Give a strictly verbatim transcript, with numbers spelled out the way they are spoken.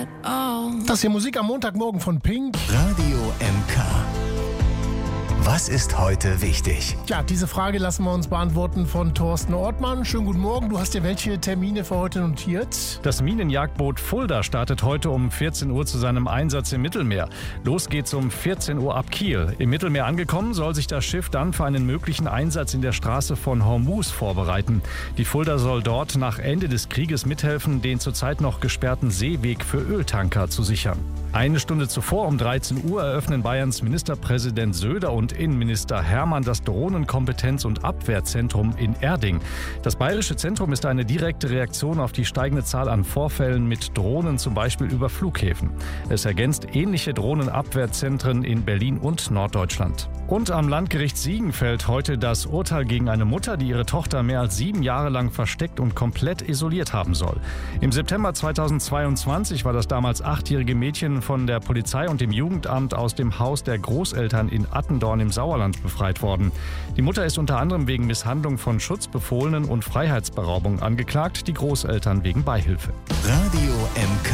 at all. Das hier Musik am Montagmorgen von Pink. Radio M K. Was ist heute wichtig? Ja, diese Frage lassen wir uns beantworten von Thorsten Ortmann. Schönen guten Morgen. Du hast dir welche Termine für heute notiert? Das Minenjagdboot Fulda startet heute um vierzehn Uhr zu seinem Einsatz im Mittelmeer. Los geht's um vierzehn Uhr ab Kiel. Im Mittelmeer angekommen, soll sich das Schiff dann für einen möglichen Einsatz in der Straße von Hormuz vorbereiten. Die Fulda soll dort nach Ende des Krieges mithelfen, den zurzeit noch gesperrten Seeweg für Öltanker zu sichern. Eine Stunde zuvor um dreizehn Uhr eröffnen Bayerns Ministerpräsident Söder und Innenminister Hermann das Drohnenkompetenz- und Abwehrzentrum in Erding. Das bayerische Zentrum ist eine direkte Reaktion auf die steigende Zahl an Vorfällen mit Drohnen, zum Beispiel über Flughäfen. Es ergänzt ähnliche Drohnenabwehrzentren in Berlin und Norddeutschland. Und am Landgericht Siegen fällt heute das Urteil gegen eine Mutter, die ihre Tochter mehr als sieben Jahre lang versteckt und komplett isoliert haben soll. Im September zweitausendzweiundzwanzig war das damals achtjährige Mädchen von der Polizei und dem Jugendamt aus dem Haus der Großeltern in Attendorn im Sauerland befreit worden. Die Mutter ist unter anderem wegen Misshandlung von Schutzbefohlenen und Freiheitsberaubung angeklagt, die Großeltern wegen Beihilfe. Radio M K.